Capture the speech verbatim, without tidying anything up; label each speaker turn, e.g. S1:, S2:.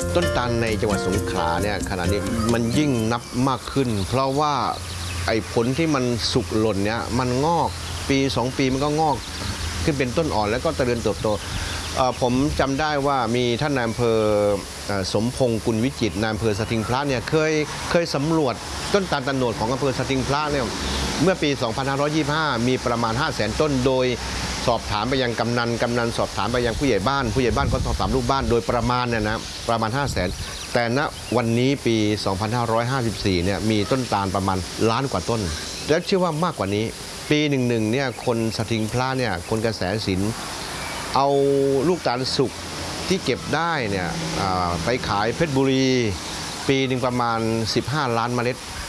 S1: ต้นตาลในจังหวัดสงขลาเนี่ยขณะนี้มันยิ่งนับมากขึ้นเพราะว่าไอ้ผลที่มันสุกหล่นเนี่ยมันงอกปีสองปีมันก็งอกขึ้นเป็นต้นอ่อนแล้วก็เจริญเติบโตผมจำได้ว่ามีท่านนายอำเภอสมพงษ์กุลวิจิตรนายอำเภอสถิงพระเนี่ยเคยเคยสำรวจต้นตาลตะโนดของอำเภอสถิงพระเนี่ยเมื่อปี สองพันห้าร้อยยี่สิบห้า มีประมาณ ห้าแสน ต้นโดยสอบถามไปยังกำนันกำนันสอบถามไปยังผู้ใหญ่บ้านผู้ใหญ่บ้านก็สอบถามลูกบ้านโดยประมาณเนี่ยนะประมาณ ห้าแสน แต่ณวันนี้ปี สองพันห้าร้อยห้าสิบสี่ เนี่ยมีต้นตาลประมาณล้านกว่าต้นแล้วเชื่อว่ามากกว่านี้ปีหนึ่งหนึ่งเนี่ยคนสถิงพระเนี่ยคนกระแสสินเอาลูกตาลสุกที่เก็บได้เนี่ยไปขายเพชรบุรีปีหนึ่งประมาณสิบห้าล้านเมล็ด